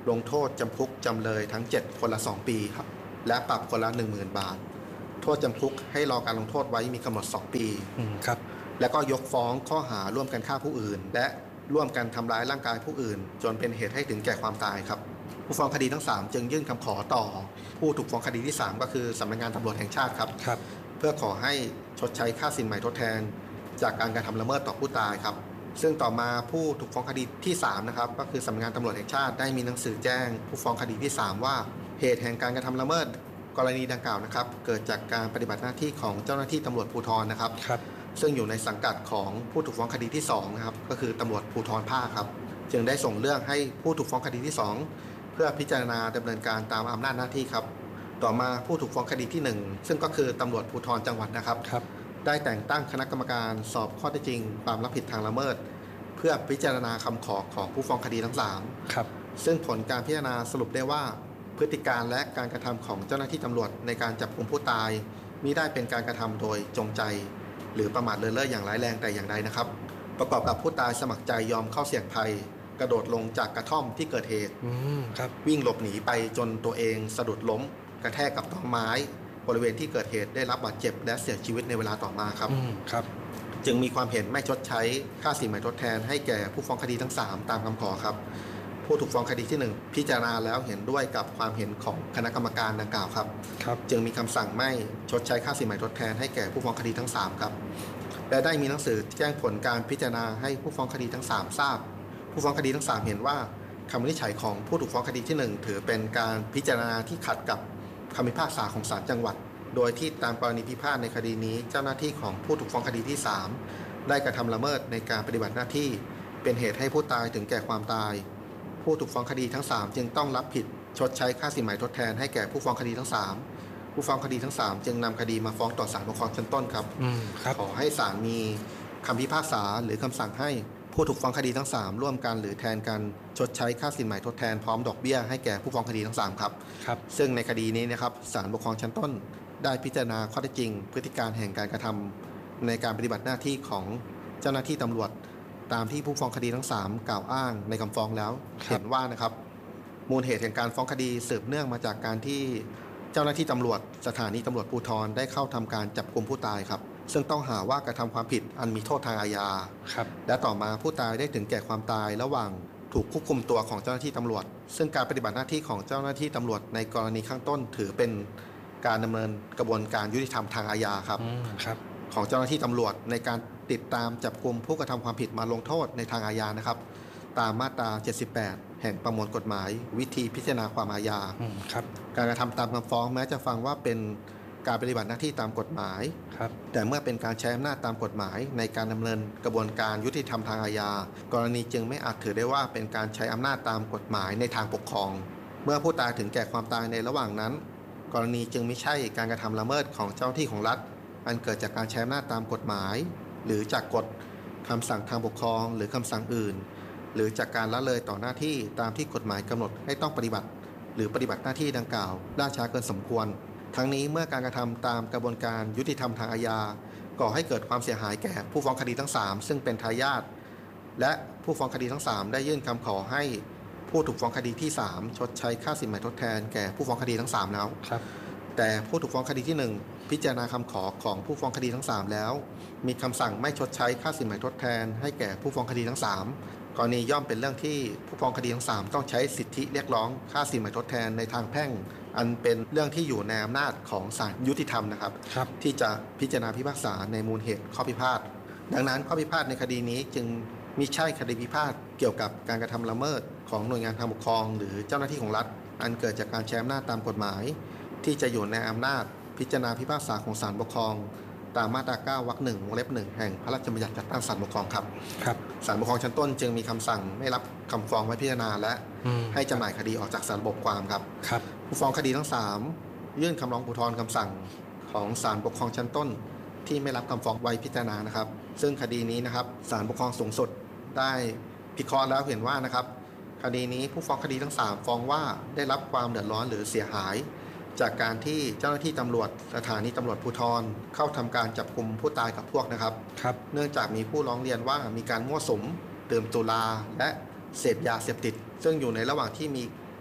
ลงโทษจำคุกจำเลยทั้งเจ็ดคนละสองปีครับและปรับคนละ หนึ่งหมื่น บาทโทษจำคุกให้รอการลงโทษไว้มีกำหนดสองปีอืมครับแล้วก็ยกฟ้องข้อหาร่วมกันฆ่าผู้อื่นและร่วมกันทำร้ายร่างกายผู้อื่นจนเป็นเหตุให้ถึงแก่ความตายครับผู้ฟ้องคดีทั้งสามจึงยื่นคำขอต่อผู้ถูกฟ้องคดีที่สามก็คือสำนักงานตำรวจแห่งชาติครับครับเพื่อขอให้ชดใช้ค่าสินใหม่ทดแทนจากการกระทำละเมิดต่อผู้ตายครับซึ่งต่อมาผู้ถูกฟ้องคดีที่สามนะครับก็คือสำนักงานตำรวจแห่งชาติได้มีหนังสือแจ้งผู้ฟ้องคดีที่สามว่าเหตุแห่งการกระทำละเมิดกรณีดังกล่าวนะครับเกิดจากการปฏิบัติหน้าที่ของเจ้าหน้าที่ตำรวจภูธรนะครับครับซึ่งอยู่ในสังกัดของผู้ถูกฟ้องคดีที่สองนะครับก็คือตำรวจภูธรภาคครับจึงได้ส่งเรื่องให้ผู้ถูกฟ้องคดีที่สองเพื่อพิจารณาดำเนินการตามอำนาจหน้าที่ครับต่อมาผู้ถูกฟ้องคดีที่หนึ่งซึ่งก็คือตำรวจภูธรจังหวัดนะครับครับได้แต่งตั้งคณะกรรมการสอบข้อเท็จจริงความรับผิดทางละเมิดเพื่อพิจารณาคำขอของผู้ฟ้องคดีทั้งสามครับซึ่งผลการพิจารณาสรุปได้ว่าพฤติการและการกระทำของเจ้าหน้าที่ตำรวจในการจับกุมผู้ตายมิได้เป็นการกระทำโดยจงใจหรือประมาทเลินเล่ออย่างร้ายแรงแต่อย่างใดนะครับประกอบกับผู้ตายสมัครใจยอมเข้าเสี่ยงภัยกระโดดลงจากกระท่อมที่เกิดเหตุวิ่งหลบหนีไปจนตัวเองสะดุดล้มกระแทกกับต้นไม้บริเวณที่เกิดเหตุได้รับบาดเจ็บและเสียชีวิตในเวลาต่อมาครับครับจึงมีความเห็นไม่ชดใช้ค่าสินไหมทดแทนให้แก่ผู้ฟ้องคดีทั้งสามตามคำขอครับผู้ถูกฟ้องคดีที่หนึ่งพิจารณาแล้วเห็นด้วยกับความเห็นของคณะกรรมการดังกล่าวครับจึงมีคำสั่งไม่ชดใช้ค่าสินไหมทดแทนให้แก่ผู้ฟ้องคดีทั้งสามครับและได้มีหนังสือแจ้งผลการพิจารณาให้ผู้ฟ้องคดีทั้งสามทราบผู้ฟ้องคดีทั้งสามเห็นว่าคำวินิจฉัยของผู้ถูกฟ้องคดีที่หนึ่งถือเป็นการพิจารณาที่ขัดกับคำพิพากษาของศาลจังหวัดโดยที่ตามกรณีพิพาทในคดีนี้เจ้าหน้าที่ของผู้ถูกฟ้องคดีที่สามได้กระทำละเมิดในการปฏิบัติหน้าที่เป็นเหตุให้ผู้ตายถึงแก่ความตายผู้ถูกฟ้องคดีทั้งสามจึงต้องรับผิดชดใช้ค่าสินไหมทดแทนให้แก่ผู้ฟ้องคดีทั้งสามผู้ฟ้องคดีทั้งสามจึงนำคดีมาฟ้องต่อศาลปกครองชั้นต้นครับขอให้ศาลมีคำพิพากษาหรือคำสั่งให้ผู้ถูกฟ้องคดีทั้งสามร่วมกันหรือแทนกันชดใช้ค่าสินไหมทดแทนพร้อมดอกเบี้ยให้แก่ผู้ฟ้องคดีทั้งสามครับซึ่งในคดีนี้นะครับศาลปกครองชั้นต้นได้พิจารณาข้อเท็จจริงพฤติการแห่งการกระทำในการปฏิบัติหน้าที่ของเจ้าหน้าที่ตำรวจตามที่ผู้ฟ้องคดีทั้งสามกล่าวอ้างในคำฟ้องแล้วเห็นว่านะครับมูลเหตุแห่งการฟ้องคดีสืบเนื่องมาจากการที่เจ้าหน้าที่ตำรวจสถานีตำรวจภูธรได้เข้าทำการจับกุมผู้ตายครับซึ่งต้องหาว่ากระทำความผิดอันมีโทษทางอาญาและต่อมาผู้ตายได้ถึงแก่ความตายระหว่างถูกควบคุมตัวของเจ้าหน้าที่ตำรวจซึ่งการปฏิบัติหน้าที่ของเจ้าหน้าที่ตำรวจในกรณีข้างต้นถือเป็นการดำเนินกระบวนการยุติธรรมทางอาญาครับของเจ้าหน้าที่ตำรวจในการติดตามจับกุมผู้กระทำความผิดมาลงโทษในทางอาญานะครับตามมาตราเจ็ดสิบแปดแห่งประมวลกฎหมายวิธีพิจารณาความอาญาการกระทำตามคำฟ้องแม้จะฟังว่าเป็นการปฏิบัติหน้าที่ตามกฎหมายแต่เมื่อเป็นการใช้อำนาจตามกฎหมายในการดำเนินกระบวนการยุติธรรมทางอาญากรณีจึงไม่อาจถือได้ว่าเป็นการใช้อำนาจตามกฎหมายในทางปกครองเมื่อผู้ตายถึงแก่ความตายในระหว่างนั้นกรณีจึงไม่ใช่การกระทำละเมิดของเจ้าหน้าที่ของรัฐอันเกิดจากการใช้อำนาจตามกฎหมายหรือจากกฎคำสั่งทางปกครองหรือคำสั่งอื่นหรือจากการละเลยต่อหน้าที่ตามที่กฎหมายกำหนดให้ต้องปฏิบัติหรือปฏิบัติหน้าที่ดังกล่าวล่าช้าเกินสมควรทั้งนี้เมื่อการกระทำตามกระบวนการยุติธรรมทางอาญาก่อให้เกิดความเสียหายแก่ผู้ฟ้องคดีทั้งสามซึ่งเป็นทายาทและผู้ฟ้องคดีทั้งสามได้ยื่นคำขอให้ผู้ถูกฟ้องคดีที่สามชดใช้ค่าสินไหมทดแทนแก่ผู้ฟ้องคดีทั้งสามแล้วแต่ผู้ถูกฟ้องคดีที่หนึ่งพิจารณาคำขอของผู้ฟ้องคดีทั้งสามแล้วมีคำสั่งไม่ชดใช้ค่าสินไหมทดแทนให้แก่ผู้ฟ้องคดีทั้งสามกรณีย่อมเป็นเรื่องที่ผู้ฟ้องคดีทั้งสามต้องใช้สิทธิเรียกร้องค่าสินไหมทดแทนในทางแพ่งอันเป็นเรื่องที่อยู่ในอำนาจของศาลยุติธรรมนะครับที่จะพิจารณาพิพากษาในมูลเหตุข้อพิพาทดังนั้นข้อพิพาทในคดีนี้จึงมิใช่คดีพิพาทเกี่ยวกับการกระทำละเมิดของหน่วยงานทางปกครองหรือเจ้าหน้าที่ของรัฐอันเกิดจากการใช้อำนาจตามกฎหมายที่จะอยู่ในอำนาจพิจารณาพิพากษาของศาลปกครองตามมาตราเก้าวรรคหนึ่งวงเล็บหนึ่งแห่งพระราชบัญญัติจัดตั้งศาลปกครองครับศาลปกครองชั้นต้นจึงมีคำสั่งไม่รับคำฟ้องไว้พิจารณาและให้จำหน่ายคดีออกจากศาลระบบความครับผู้ฟ้องคดีทั้งสามยื่นคำร้องอุทธรณ์คำสั่งของศาลปกครองชั้นต้นที่ไม่รับคำฟ้องไว้พิจารณานะครับซึ่งคดีนี้นะครับศาลปกครองสูงสุดได้พิเคราะห์แล้วเห็นว่านะครับคดีนี้ผู้ฟ้องคดีทั้งสามฟ้องว่าได้รับความเดือดร้อนหรือเสียหายจากการที่เจ้าหน้าที่ตำรวจสถานีตำรวจภูธรเข้าทำการจับกุมผู้ตายกับพวกนะครับเนื่องจากมีผู้ร้องเรียนว่ามีการมั่วสุมดื่มสุราและเสพยาเสพติดซึ่งอยู่ในระหว่างที่มี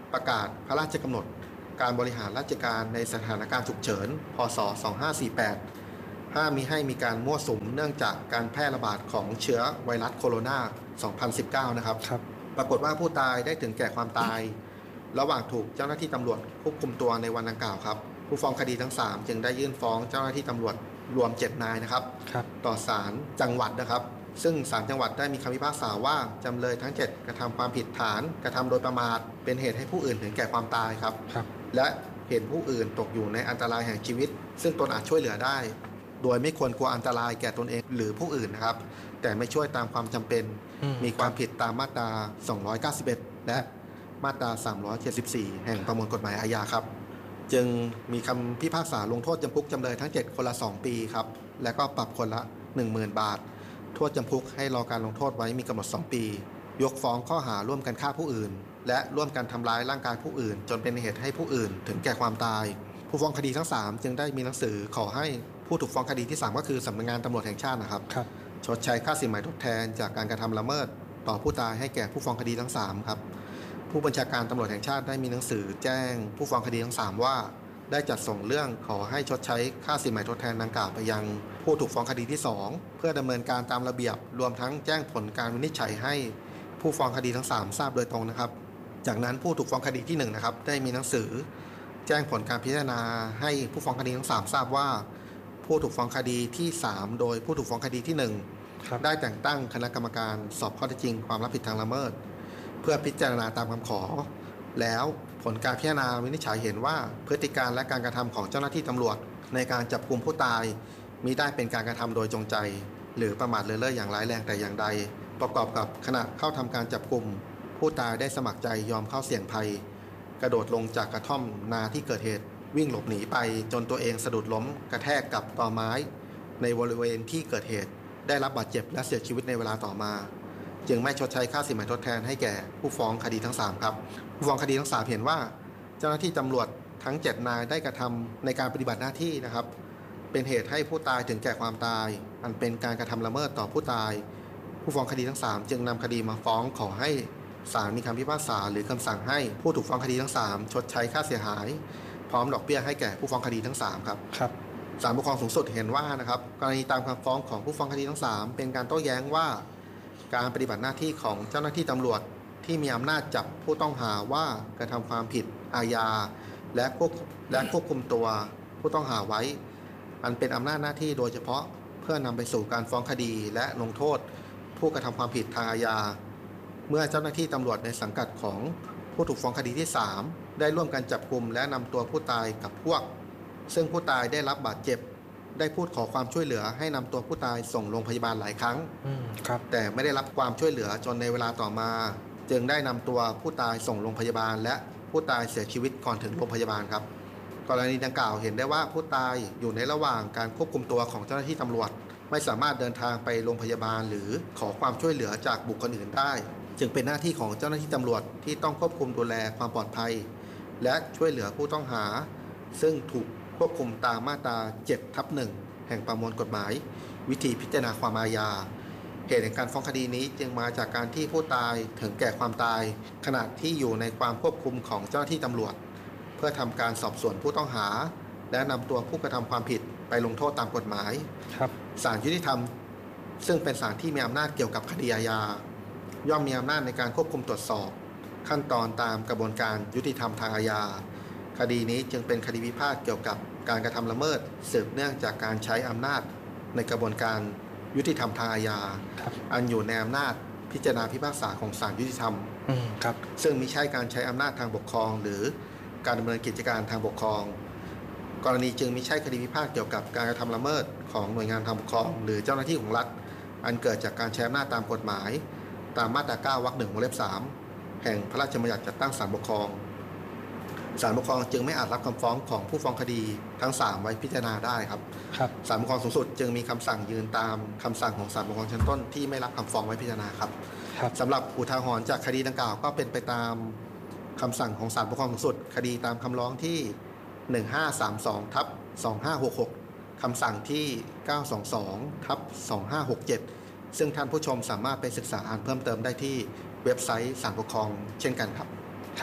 ประกาศพระราชกำหนดการบริหารราชการในสถานการณ์ฉุกเฉินพ.ศ. สองพันห้าร้อยสี่สิบแปดห้ามมิให้มีการมั่วสุมเนื่องจากการแพร่ระบาดของเชื้อไวรัสโคโรนา สองพันสิบเก้า นะครับครับปรากฏว่าผู้ตายได้ถึงแก่ความตาย ระหว่างถูกเจ้าหน้าที่ตำรวจควบคุมตัวในวันดังกล่าวครับผู้ฟ้องคดีทั้งสามจึงได้ยื่นฟ้องเจ้าหน้าที่ตำรวจรวมเจ็ดนายนะครับครับต่อศาลจังหวัดนะครับซึ่งศาลจังหวัดได้มีคำพิพากษาว่าจำเลยทั้งเจ็ดกระทำความผิดฐานกระทำโดยประมาทเป็นเหตุให้ผู้อื่นถึงแก่ความตายครับครับและเห็นผู้อื่นตกอยู่ในอันตรายแห่งชีวิตซึ่งตนอาจช่วยเหลือได้โดยไม่ควรกลัวอันตรายแก่ตนเองหรือผู้อื่นนะครับแต่ไม่ช่วยตามความจำเป็นมีความผิดตามมาตราสองร้อยเก้าสิบเอ็ดและมาตราสามร้อยเจ็ดสิบสี่แห่งประมวลกฎหมายอาญาครับจึงมีคำพิพากษาลงโทษจำคุกจำเลยทั้งเจ็ดคนละสองปีครับและก็ปรับคนละ หนึ่งหมื่น บาทโทษจำคุกให้รอการลงโทษไว้มีกำหนดสองปียกฟ้องข้อหาร่วมกันฆ่าผู้อื่นและร่วมกันทำร้ายร่างกายผู้อื่นจนเป็นเหตุให้ผู้อื่นถึงแก่ความตายผู้ฟ้องคดีทั้งสามจึงได้มีหนังสือขอให้ผู้ถูกฟ้องคดีที่สามก็คือสำนักงานตำรวจแห่งชาตินะครับชดใช้ค่าสินไหมทดแทนจากการกระทำละเมิดต่อผู้ตายให้แก่ผู้ฟ้องคดีทั้งสามครับผู้บัญชาการตำรวจแห่งชาติได้มีหนังสือแจ้งผู้ฟ้องคดีทั้งสามว่าได้จัดส่งเรื่องขอให้ชดใช้ค่าสินไหมทดแทนดังกล่าวไปยังผู้ถูกฟ้องคดีที่สองเพื่อดำเนินการตามระเบียบรวมทั้งแจ้งผลการวินิจฉัยให้ผู้ฟ้องคดีทั้งสามทราบโดยตรงนะครับจากนั้นผู้ถูกฟ้องคดีที่หนึ่งนะครับได้มีหนังสือแจ้งผลการพิจารณาให้ผู้ฟ้องคดีทั้งสามทราบว่าผู้ถูกฟ้องคดีที่สามโดยผู้ถูกฟ้องคดีที่หนึ่งได้แต่งตั้งคณะกรรมการสอบข้อเท็จจริงความรับผิดทางละเมิดเพื่อพิจารณาตามคำขอแล้วผลการพิจารณาวินิจฉัยเห็นว่าพฤติการและการกระทำของเจ้าหน้าที่ตำรวจในการจับกุมผู้ตายมิได้เป็นการกระทำโดยจงใจหรือประมาทเลินเล่ออย่างร้ายแรงแต่อย่างใดประกอบกับขณะเข้าทำการจับกุมผู้ตายได้สมัครใจยอมเข้าเสี่ยงภัยกระโดดลงจากกระท่อมนาที่เกิดเหตุวิ่งหลบหนีไปจนตัวเองสะดุดล้มกระแทกกับตอไม้ในบริเวณที่เกิดเหตุได้รับบาดเจ็บและเสียชีวิตในเวลาต่อมาจึงไม่ชดใช้ค่าสินไหมทดแทนให้แก่ผู้ฟ้องคดีทั้งสามครับผู้ฟ้องคดีทั้งสามเห็นว่าเจ้าหน้าที่ตำรวจทั้งเจ็ดนายได้กระทำในการปฏิบัติหน้าที่นะครับเป็นเหตุให้ผู้ตายถึงแก่ความตายอันเป็นการกระทำละเมิดต่อผู้ตายผู้ฟ้องคดีทั้งสามจึงนำคดีมาฟ้องขอให้ศาลมีคำพิพากษาหรือคำสั่งให้ผู้ถูกฟ้องคดีทั้งสามชดใช้ค่าเสียหายพร้อมดอกเบี้ยให้แก่ผู้ฟ้องคดีทั้งสามครับครับศาลปกครองสูงสุดเห็นว่านะครับกรณีตามคำฟ้องของผู้ฟ้องคดีทั้งสามเป็นการโต้แย้งว่าการปฏิบัติหน้าที่ของเจ้าหน้าที่ตำรวจที่มีอำนาจจับผู้ต้องหาว่ากระทำความผิดอาญาและควบและควบคุมตัวผู้ต้องหาไว้อันเป็นอำนาจหน้าที่โดยเฉพาะเพื่อนำไปสู่การฟ้องคดีและลงโทษผู้กระทำความผิดทางอาญาเมื่อเจ้าหน้าที่ตำรวจในสังกัดของผู้ถูกฟ้องคดีที่สามได้ร่วมกันจับกุมและนำตัวผู้ตายกับพวกซึ่งผู้ตายได้รับบาดเจ็บได้พูดขอความช่วยเหลือให้นำตัวผู้ตายส่งโรงพยาบาลหลายครั้งแต่ไม่ได้รับความช่วยเหลือจนในเวลาต่อมาจึงได้นำตัวผู้ตายส่งโรงพยาบาลและผู้ตายเสียชีวิตก่อนถึงโรงพยาบาลครับกรณีดังกล่าวเห็นได้ว่าผู้ตายอยู่ในระหว่างการควบคุมตัวของเจ้าหน้าที่ตำรวจไม่สามารถเดินทางไปโรงพยาบาลหรือขอความช่วยเหลือจากบุคคลอื่นได้จึงเป็นหน้าที่ของเจ้าหน้าที่ตำรวจที่ต้องควบคุมดูแลความปลอดภัยและช่วยเหลือผู้ต้องหาซึ่งถูกควบคุมตามมาตรา เจ็ดทับหนึ่ง แห่งประมวลกฎหมายวิธีพิจารณาความอาญาเหตุแห่งการฟ้องคดีนี้จึงมาจากการที่ผู้ตายถึงแก่ความตายขณะที่อยู่ในความควบคุมของเจ้าหน้าที่ตำรวจเพื่อทำการสอบสวนผู้ต้องหาและนำตัวผู้กระทำความผิดไปลงโทษตามกฎหมายศาลยุติธรรมซึ่งเป็นศาลที่มีอำนาจเกี่ยวกับคดีอาญาย่อมมีอำนาจในการควบคุมตรวจสอบขั้นตอนตามกระบวนการยุติธรรมทางอาญาคดีนี้จึงเป็นคดีพิพาทเกี่ยวกับการกระทำละเมิดสืบเนื่องจากการใช้อำนาจในกระบวนการยุติธรรมทางอาญาอันอยู่ในอำนาจพิจารณาพิพากษาของศาลยุติธรรมซึ่งมิใช่การใช้อำนาจทางปกครองหรือการดำเนินกิจการทางปกครองกรณีจึงมิใช่คดีพิพาทเกี่ยวกับการกระทำละเมิดของหน่วยงานทางปกครองหรือเจ้าหน้าที่ของรัฐอันเกิดจากการใช้อำนาจตามกฎหมายตามมาตราเก้าวรรคหนึ่งวงเล็บสามแห่งพระราชบัญญัติจัดตั้งศาลปกครองศาลปกครองจึงไม่อาจรับคำฟ้องของผู้ฟ้องคดีทั้งสามไว้พิจารณาได้ครับศาลปกครองสูงสุดจึงมีคำสั่งยืนตามคำสั่งของศาลปกครองชั้นต้นที่ไม่รับคำฟ้องไว้พิจารณาครับสำหรับอุทาหรณ์จากคดีดังกล่าวก็เป็นไปตามคำสั่งของศาลปกครองสูงสุดคดีตามคำร้องที่หนึ่งห้าสามสองทับสองห้าหกหกคำสั่งที่เก้าสองสองทับสองห้าหกเจ็ดซึ่งท่านผู้ชมสามารถไปศึกษาอ่านเพิ่มเติมได้ที่เว็บไซต์ศาลปกครองเช่นกันครับครับ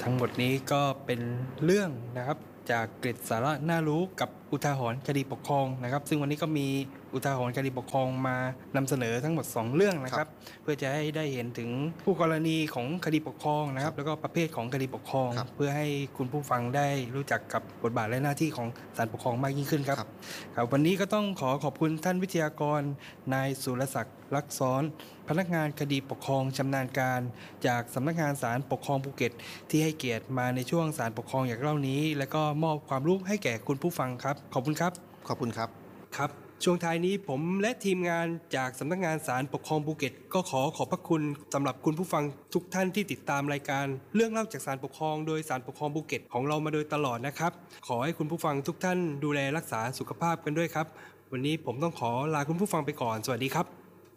ทั้งหมดนี้ก็เป็นเรื่องนะครับจากเกร็ดสาระน่ารู้กับอุทาหรณ์คดีปกครองนะครับซึ่งวันนี้ก็มีอุทาหรณ์คดีปกครองมานำเสนอทั้งหมดสองเรื่องนะครับเพื่อจะให้ได้เห็นถึงผู้กรณีของคดีปกครองนะครับแล้วก็ประเภทของคดีปกครองเพื่อให้คุณผู้ฟังได้รู้จักกับบทบาทและหน้าที่ของศาลปกครองมากยิ่งขึ้นครับครับวันนี้ก็ต้องขอขอบคุณท่านวิทยากรนายสุรศักดิ์ลักษณ์ซ้อนพนักงานคดีปกครองชำนาญการจากสำนักงานศาลปกครองภูเก็ตที่ให้เกียรติมาในช่วงศาลปกครองอย่างเล่านี้และก็มอบความรู้ให้แก่คุณผู้ฟังครับขอบคุณครับขอบคุณครับครับช่วงท้ายนี้ผมและทีมงานจากสำนักงานศาลปกครองภูเก็ตก็ขอขอบพระคุณสำหรับคุณผู้ฟังทุกท่านที่ติดตามรายการเรื่องเล่าจากศาลปกครองโดยศาลปกครองภูเก็ตของเรามาโดยตลอดนะครับขอให้คุณผู้ฟังทุกท่านดูแลรักษาสุขภาพกันด้วยครับวันนี้ผมต้องขอลาคุณผู้ฟังไปก่อนสวัสดีครับ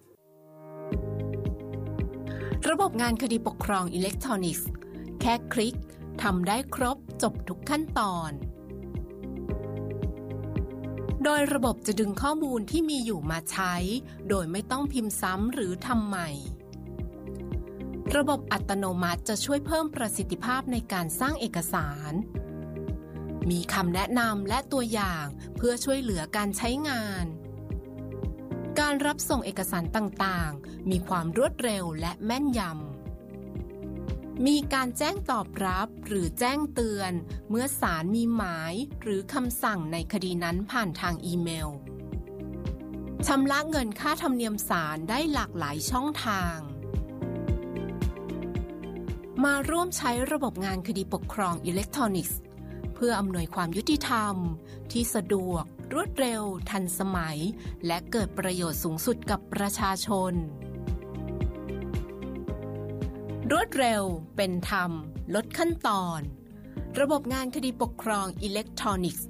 ระบบงานคดีปกครองอิเล็กทรอนิกส์แค่คลิกทำได้ครบจบทุกขั้นตอนโดยระบบจะดึงข้อมูลที่มีอยู่มาใช้โดยไม่ต้องพิมพ์ซ้ำหรือทำใหม่ระบบอัตโนมัติจะช่วยเพิ่มประสิทธิภาพในการสร้างเอกสารมีคำแนะนำและตัวอย่างเพื่อช่วยเหลือการใช้งานการรับส่งเอกสารต่างๆมีความรวดเร็วและแม่นยำมีการแจ้งตอบรับหรือแจ้งเตือนเมื่อศาลมีหมายหรือคำสั่งในคดีนั้นผ่านทางอีเมลชำระเงินค่าธรรมเนียมศาลได้หลากหลายช่องทางมาร่วมใช้ระบบงานคดีปกครองอิเล็กทรอนิกส์เพื่ออำนวยความยุติธรรมที่สะดวกรวดเร็วทันสมัยและเกิดประโยชน์สูงสุดกับประชาชนรวดเร็วเป็นธรรมลดขั้นตอนระบบงานคดีปกครองอิเล็กทรอนิกส์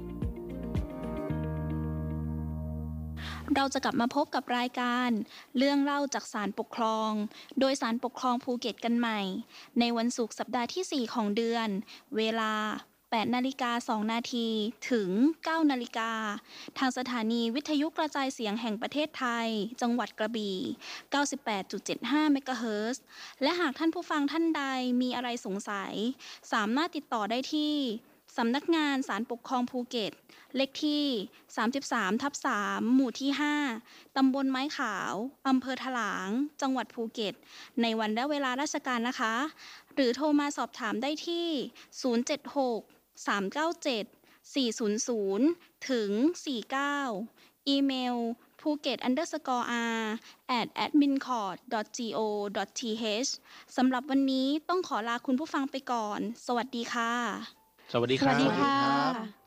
เราจะกลับมาพบกับรายการเรื่องเล่าจากศาลปกครองโดยศาลปกครองภูเก็ตกันใหม่ในวันศุกร์สัปดาห์ที่สี่ของเดือนเวลาแปดนาฬิกาสองนาทีถึงเก้านาฬิกาทางสถานีวิทยุกระจายเสียงแห่งประเทศไทยจังหวัดกระบี่ เก้าสิบแปดจุดเจ็ดห้า เมกะเฮิรตซ์และหากท่านผู้ฟังท่านใดมีอะไรสงสัยสามารถติดต่อได้ที่สำนักงานศาลปกครองภูเก็ตเลขที่ สามสิบสามทับสาม หมู่ที่ ห้า ตำบลไม้ขาวอำเภอถลางจังหวัดภูเก็ตในวันและเวลาราชการนะคะหรือโทรมาสอบถามได้ที่ ศูนย์ เจ็ด หก สาม เก้า เจ็ด สี่ ศูนย์ ศูนย์ ถึง สี่ เก้า อีเมล phuket underscore r at admincort dot go dot th สำหรับวันนี้ต้องขอลาคุณผู้ฟังไปก่อนสวัสดีค่ะสวัสดีครับสวัสดีค่ะ